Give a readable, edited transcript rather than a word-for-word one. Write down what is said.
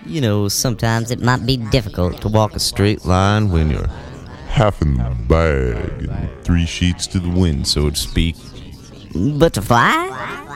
sometimes it might be difficult to walk a straight line when you're half in the bag and 3 sheets to the wind, so to speak. But to fly?